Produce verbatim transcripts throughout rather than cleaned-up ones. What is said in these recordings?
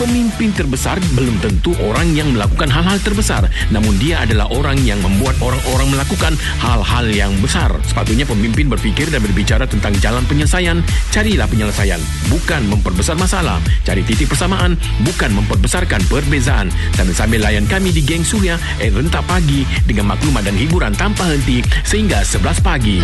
Pemimpin terbesar belum tentu orang yang melakukan hal-hal terbesar, namun dia adalah orang yang membuat orang-orang melakukan hal-hal yang besar. Sepatutnya pemimpin berfikir dan berbicara tentang jalan penyelesaian. Carilah penyelesaian, bukan memperbesar masalah. Cari titik persamaan, bukan memperbesarkan perbezaan. Sambil-sambil layan kami di Geng Suria eh, Rentak Pagi dengan maklumat dan hiburan tanpa henti sehingga sebelas pagi.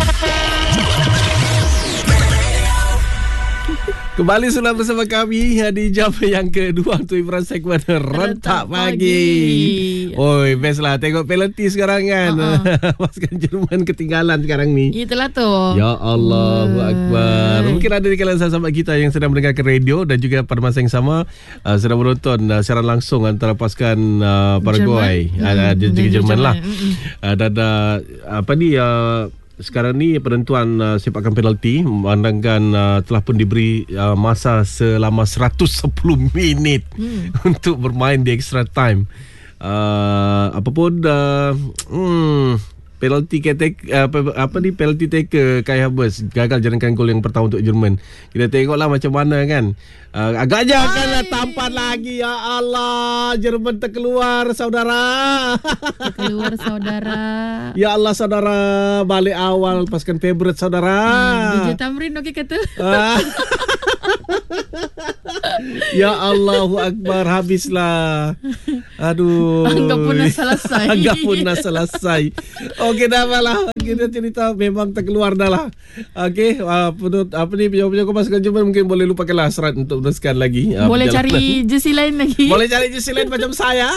Kembali sudah bersama kami di jam yang kedua untuk hiburan segmen Rentak Pagi. Oi, best lah. Tengok penalti sekarang kan. Uh-uh. Pasukan Jerman ketinggalan sekarang ni. Itulah tu. Ya Allahu Akbar. Mungkin ada di kalangan sahabat kita yang sedang mendengarkan radio dan juga pada masa yang sama uh, sedang menonton uh, siaran langsung antara pasukan uh, Paraguay dan uh, juga Jerman lah. Uh, dan uh, apa ni... Uh, Sekarang ni penentuan uh, sepakan penalti memandangkan uh, telah pun diberi uh, masa selama seratus sepuluh minit hmm. untuk bermain di extra time. Uh, apapun uh, hmm, penalti ketek uh, apa, apa ni penalti taker Kai Havertz gagal jaringkan gol yang pertama untuk Jerman. Kita tengoklah macam mana kan. Uh, agaknya akan tampan lagi. Ya Allah, Jerman terkeluar saudara. Terkeluar saudara. Ya Allah saudara, balik awal pasukan favourite saudara. Hmm, D J Tamrin okey kata. Ya Allahu Akbar, habislah. Aduh. Anggap pun dah selesai. Anggap pun dah selesai. Okey dah malah. Kita cerita memang terkeluar dah lah. Okey, uh, penut, apa ni penjaga-penjaga pasukan Jerman mungkin boleh lupakanlah serat untuk teruskan lagi. Uh, boleh cari jersey lain lagi. Boleh cari jersey lain macam saya.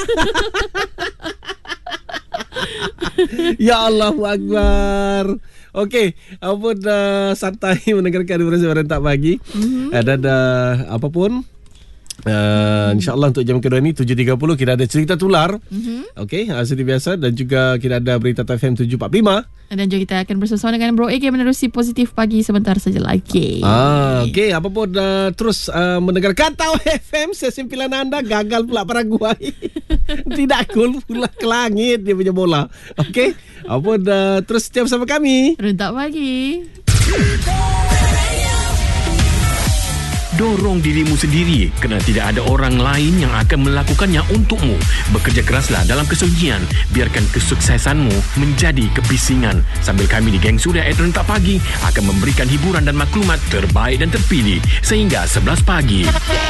Ya Allahu Akbar. Okey, apapun uh, santai mendengarkan Hiburan Rentak Pagi. Mm-hmm. uh, Dan uh, apapun Uh, InsyaAllah untuk jam kedua ni tujuh tiga puluh kita ada cerita tular. mm-hmm. Okey, uh, seperti biasa. Dan juga kita ada berita T F M tujuh empat puluh lima. Dan juga kita akan bersama dengan Bro A K menerusi Positif Pagi sebentar saja lagi. ah, Okey, apapun uh, terus uh, mendengarkan Tahu F M. Sesimpilan anda gagal pula Paraguay. Tidak cool pula ke langit dia punya bola. Okey, apapun uh, terus setia bersama kami Rentak Pagi. Dorong dirimu sendiri kerana tidak ada orang lain yang akan melakukannya untukmu. Bekerja keraslah dalam kesunyian. Biarkan kesuksesanmu menjadi kebisingan. Sambil kami di Geng Suria at Rentak Pagi akan memberikan hiburan dan maklumat terbaik dan terpilih sehingga sebelas pagi.